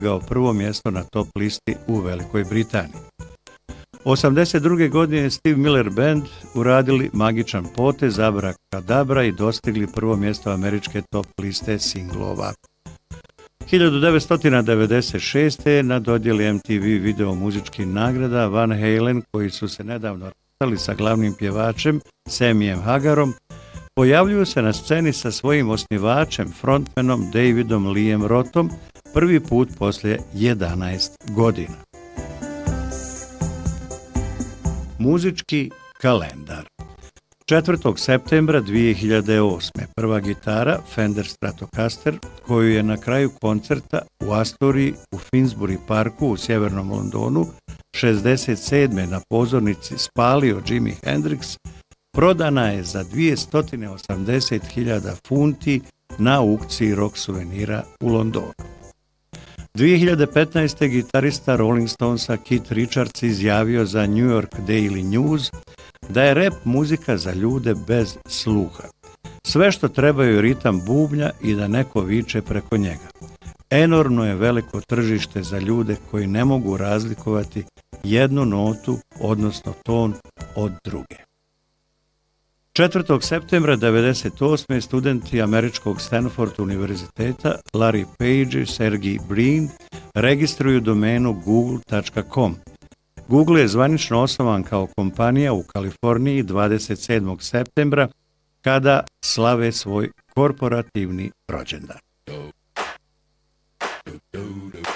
postigao prvo mjesto na top listi u Velikoj Britaniji. 82. godine je Steve Miller Band uradili magičan potez Abracadabra i dostigli prvo mjesto američke top liste singlova. 1996. na dodjeli MTV video muzičkih nagrada Van Halen, koji su se nedavno rastali sa glavnim pjevačem Samijem Hagarom, pojavljuju se na sceni sa svojim osnivačem, frontmanom Davidom Leeom Rothom, prvi put poslije 11 godina. Muzički kalendar. 4. septembra 2008. prva gitara Fender Stratocaster, koju je na kraju koncerta u Astoriji u Finsbury Parku u sjevernom Londonu 67. na pozornici spalio Jimi Hendrix, prodana je za 280.000 funti na aukciji rock suvenira u Londonu. 2015. gitarista Rolling Stonesa Keith Richards izjavio za New York Daily News da je rap muzika za ljude bez sluha. Sve što trebaju je ritam bubnja i da neko viče preko njega. Enormno je veliko tržište za ljude koji ne mogu razlikovati jednu notu, odnosno ton, od druge. 4. septembra 1998. studenti američkog Stanford univerziteta Larry Page i Sergey Brin registruju domenu google.com. Google je zvanično osnovan kao kompanija u Kaliforniji 27. septembra kada slave svoj korporativni rođendan.